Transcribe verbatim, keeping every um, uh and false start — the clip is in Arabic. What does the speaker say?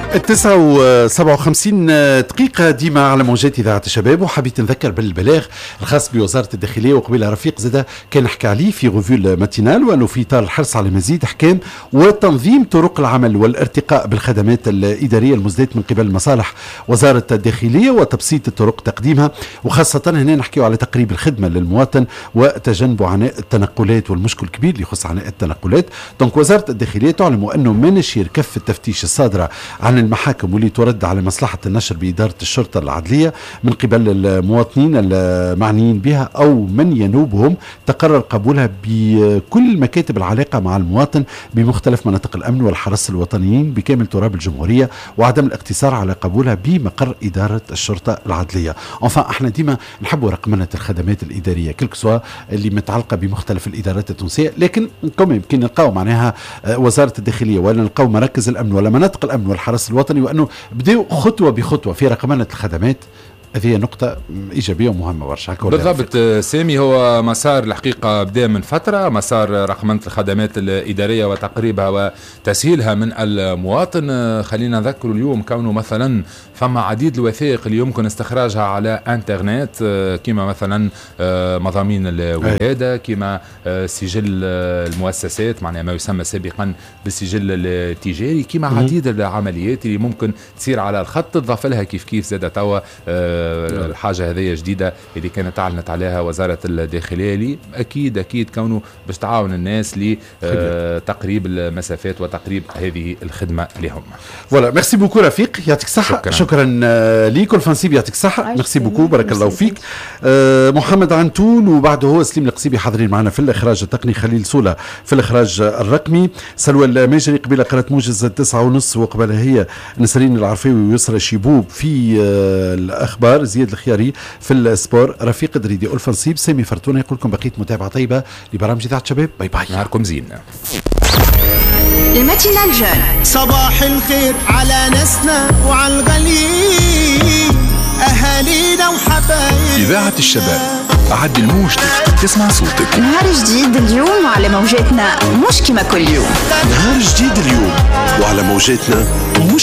التسعة وسبعة وخمسين دقيقة ديما على موجات إذاعة الشباب. وحبيت نذكر بالبلاغ الخاص بوزارة الداخلية وقبيل رفيق زادا كان حكى عليه في غوفيو الماتينال، وأنه في إطار الحرص على مزيد إحكام وتنظيم طرق العمل والارتقاء بالخدمات الإدارية المزدات من قبل مصالح وزارة الداخلية وتبسيط طرق تقديمها، وخاصة هنا نحكيه على تقريب الخدمة للمواطن وتجنب عناء التنقلات والمشكل الكبير اللي يخص عناء التنقلات. دونك وزارة الداخلية تعلم أنه ما نشير كف التفتيش الصادرة عن المحاكم واللي ترد على مصلحة النشر بإدارة الشرطة العدلية من قبل المواطنين المعنيين بها أو من ينوبهم تقرر قبولها بكل مكاتب العلاقة مع المواطن بمختلف مناطق الأمن والحرس الوطنيين بكامل تراب الجمهورية، وعدم الاقتصار على قبولها بمقر إدارة الشرطة العدلية. انفا احنا ديما نحبوا رقمنة الخدمات الإدارية كل سوا اللي متعلقة بمختلف الإدارات التونسية، لكن كم يمكن نلقاو معناها وزارة الداخلية ولا نلقاو مراكز الأمن ولا مناطق الأمن والحرس الوطني وأنه بدأوا خطوة بخطوة في رقمنة الخدمات. هذه نقطة إيجابية ومهمة برشا. بالضبط سامي، هو مسار الحقيقة بدأ من فترة، مسار رقمنة الخدمات الإدارية وتقريبها وتسهيلها من المواطن. خلينا نذكر اليوم كونه مثلا فما عديد الوثائق اللي يمكن استخراجها على انترنت، كما مثلا مضامين الولادة، كما سجل المؤسسات معناها ما يسمى سابقا بالسجل التجاري، كما عديد العمليات اللي ممكن تصير على الخط تضاف لها كيف كيف زاد توا الحاجة هذه جديدة اللي كانت أعلنت عليها وزارة الداخلية لي أكيد أكيد كونه باش تعاون الناس لتقريب المسافات وتقريب هذه الخدمة لهم. فوالا ميرسي بوكو رفيق، يعطيك الصحة. شكرا, شكرا ليك والفنسيب، يعطيك الصحة. ميرسي بوكو، بارك الله فيك. آه محمد عنتون وبعده هو سليم القصيبي حاضرين معنا في الإخراج التقني، خليل سولة في الإخراج الرقمي، سلوى الماجري قبيلة قرأت موجز التسعة ونص، وقبلها هي نسرين العرفيوي ويسرى شيبوب في آه الأخبار، زياد الخياري في السبور، رفيق دريدي والفنسيب، سامي فرتونة يقول لكم بقية متابعة طيبة لبرامج إذاعة شباب. باي باي، نهاركم زين. الماتينال جون، صباح الخير على ناسنا وعلى الغاليين، أهالينا وحبايبنا. إذاعة الشباب عدل موجتك تسمع صوتك. نهار جديد اليوم وعلى موجاتنا مش كما كل يوم. نهار جديد اليوم وعلى موجاتنا مش